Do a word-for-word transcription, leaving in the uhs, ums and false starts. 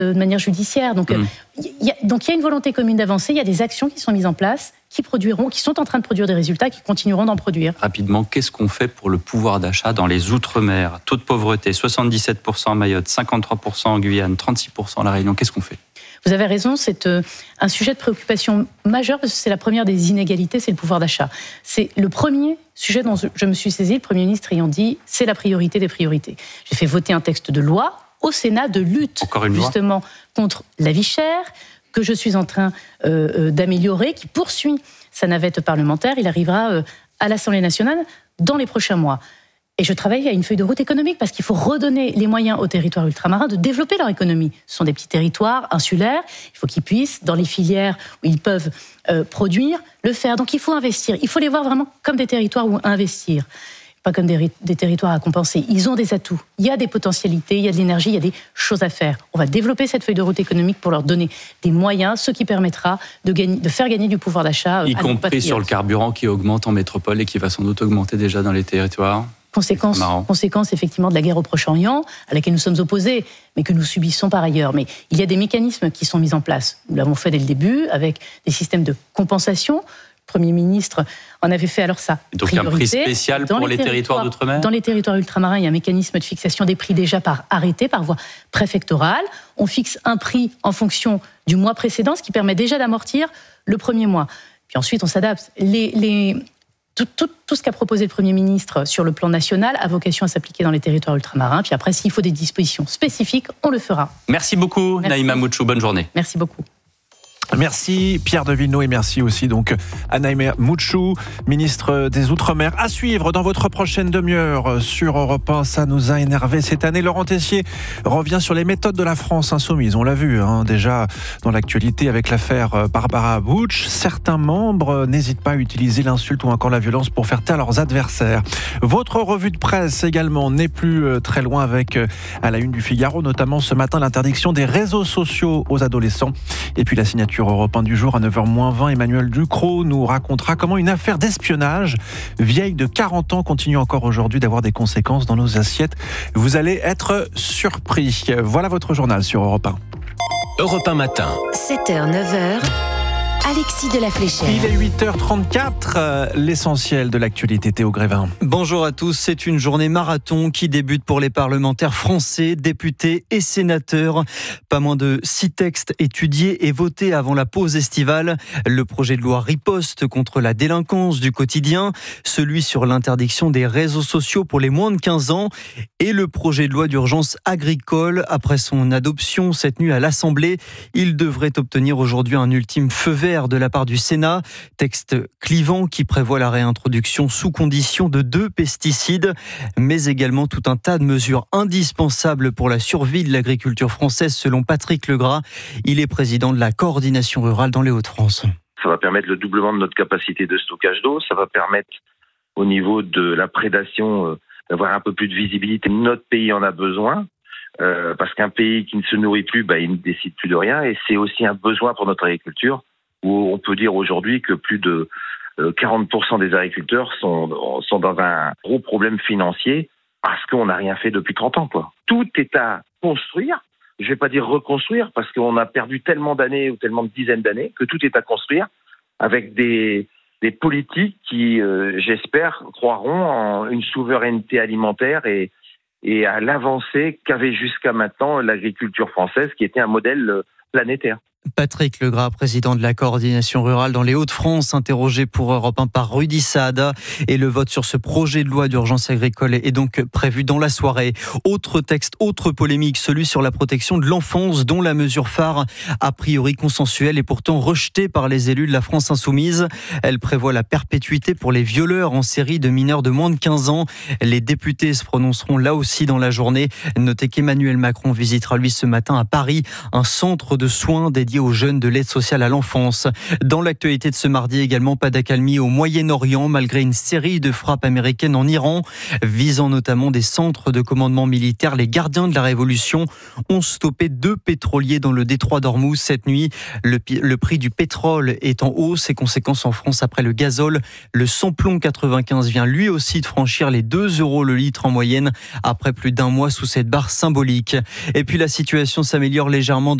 de manière judiciaire. Donc, mmh. il y a, donc il y a une volonté commune d'avancer, il y a des actions qui sont mises en place, qui produiront, qui sont en train de produire des résultats, qui continueront d'en produire. Rapidement, qu'est-ce qu'on fait pour le pouvoir d'achat dans les Outre-mer ? Taux de pauvreté, soixante-dix-sept pour cent à Mayotte, cinquante-trois pour cent en Guyane, trente-six pour cent à La Réunion. Qu'est-ce qu'on fait ? Vous avez raison, c'est un sujet de préoccupation majeur parce que c'est la première des inégalités, c'est le pouvoir d'achat. C'est le premier sujet dont je me suis saisie, le Premier ministre ayant dit c'est la priorité des priorités. J'ai fait voter un texte de loi au Sénat de lutte justement loi. contre la vie chère, que je suis en train euh, d'améliorer, qui poursuit sa navette parlementaire. Il arrivera euh, à l'Assemblée nationale dans les prochains mois. Et je travaille à une feuille de route économique parce qu'il faut redonner les moyens aux territoires ultramarins de développer leur économie. Ce sont des petits territoires insulaires, il faut qu'ils puissent, dans les filières où ils peuvent euh, produire, le faire. Donc il faut investir, il faut les voir vraiment comme des territoires où investir. Pas comme des, des territoires à compenser. Ils ont des atouts, il y a des potentialités, il y a de l'énergie, il y a des choses à faire. On va développer cette feuille de route économique pour leur donner des moyens, ce qui permettra de, gagner, de faire gagner du pouvoir d'achat. Y compris sur le carburant qui augmente en métropole et qui va sans doute augmenter déjà dans les territoires. Conséquence, conséquence effectivement de la guerre au Proche-Orient, à laquelle nous sommes opposés, mais que nous subissons par ailleurs. Mais il y a des mécanismes qui sont mis en place. Nous l'avons fait dès le début, avec des systèmes de compensation. Le Premier ministre en avait fait alors ça. Donc priorité. un prix spécial pour les, les territoires, territoires d'outre-mer ? Dans les territoires ultramarins, il y a un mécanisme de fixation des prix déjà par arrêté, par voie préfectorale. On fixe un prix en fonction du mois précédent, ce qui permet déjà d'amortir le premier mois. Puis ensuite, on s'adapte. Les... les Tout, tout, tout ce qu'a proposé le Premier ministre sur le plan national a vocation à s'appliquer dans les territoires ultramarins. Puis après, s'il faut des dispositions spécifiques, on le fera. Merci beaucoup, Merci. Naïma Moutchou. Bonne journée. Merci beaucoup. Merci Pierre de Villeneuve et merci aussi donc à Naïma Moutchou, ministre des Outre-mer. À suivre dans votre prochaine demi-heure sur Europe un, ça nous a énervé cette année. Laurent Tessier revient sur les méthodes de la France insoumise. On l'a vu hein, déjà dans l'actualité avec l'affaire Barbara Butch. Certains membres n'hésitent pas à utiliser l'insulte ou encore la violence pour faire taire leurs adversaires. Votre revue de presse également n'est plus très loin avec à la une du Figaro, notamment ce matin l'interdiction des réseaux sociaux aux adolescents. Et puis la signature Europe un du jour à neuf heures moins vingt, Emmanuel Ducrot nous racontera comment une affaire d'espionnage vieille de quarante ans continue encore aujourd'hui d'avoir des conséquences dans nos assiettes. Vous allez être surpris. Voilà votre journal sur Europe un. Europe un matin. sept heures neuf heures. Alexis de la Fléchère. Il est huit heures trente-quatre, euh, l'essentiel de l'actualité, Théo Grévin. Bonjour à tous, c'est une journée marathon qui débute pour les parlementaires français, députés et sénateurs. Pas moins de six textes étudiés et votés avant la pause estivale. Le projet de loi riposte contre la délinquance du quotidien, celui sur l'interdiction des réseaux sociaux pour les moins de quinze ans et le projet de loi d'urgence agricole. Après son adoption cette nuit à l'Assemblée, il devrait obtenir aujourd'hui un ultime feu vert de la part du Sénat, texte clivant qui prévoit la réintroduction sous condition de deux pesticides, mais également tout un tas de mesures indispensables pour la survie de l'agriculture française selon Patrick Legras. Il est président de la coordination rurale dans les Hauts-de-France. Ça va permettre le doublement de notre capacité de stockage d'eau, ça va permettre au niveau de la prédation d'avoir un peu plus de visibilité. Notre pays en a besoin. Euh, parce qu'un pays qui ne se nourrit plus, bah, il ne décide plus de rien, et c'est aussi un besoin pour notre agriculture, où on peut dire aujourd'hui que plus de quarante pour cent des agriculteurs sont, sont dans un gros problème financier parce qu'on n'a rien fait depuis trente ans, quoi. Tout est à construire, je ne vais pas dire reconstruire, parce qu'on a perdu tellement d'années ou tellement de dizaines d'années que tout est à construire avec des, des politiques qui, euh, j'espère, croiront en une souveraineté alimentaire et, et à l'avancée qu'avait jusqu'à maintenant l'agriculture française, qui était un modèle planétaire. Patrick Legras, président de la coordination rurale dans les Hauts-de-France, interrogé pour Europe un par Rudy Saada. Et le vote sur ce projet de loi d'urgence agricole est donc prévu dans la soirée. Autre texte, autre polémique, celui sur la protection de l'enfance, dont la mesure phare, a priori consensuelle, est pourtant rejetée par les élus de la France insoumise. Elle prévoit la perpétuité pour les violeurs en série de mineurs de moins de quinze ans. Les députés se prononceront là aussi dans la journée. Notez qu'Emmanuel Macron visitera lui ce matin à Paris un centre de soins dédié dédié aux jeunes de l'aide sociale à l'enfance. Dans l'actualité de ce mardi également, pas d'accalmie au Moyen-Orient malgré une série de frappes américaines en Iran, visant notamment des centres de commandement militaire. Les gardiens de la révolution ont stoppé deux pétroliers dans le détroit d'Ormuz cette nuit. Le, le prix du pétrole est en hausse et conséquences en France après le gazole. Le samplon quatre-vingt-quinze vient lui aussi de franchir les deux euros le litre en moyenne après plus d'un mois sous cette barre symbolique. Et puis la situation s'améliore légèrement dans